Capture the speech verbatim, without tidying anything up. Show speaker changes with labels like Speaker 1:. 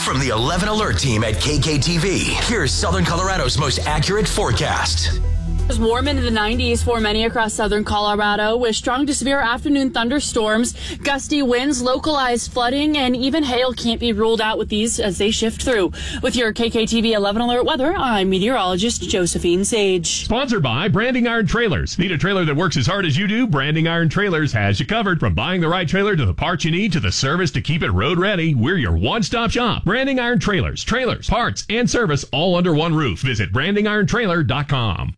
Speaker 1: From the eleven Alert team at K K T V, here's Southern Colorado's most accurate forecast.
Speaker 2: It's warm into the nineties for many across southern Colorado with strong to severe afternoon thunderstorms, gusty winds, localized flooding, and even hail can't be ruled out with these as they shift through. With your K K T V eleven Alert weather, I'm meteorologist Josephine Sage.
Speaker 3: Sponsored by Branding Iron Trailers. Need a trailer that works as hard as you do? Branding Iron Trailers has you covered. From buying the right trailer to the parts you need to the service to keep it road ready, we're your one-stop shop. Branding Iron Trailers. Trailers, parts, and service all under one roof. Visit branding iron trailer dot com.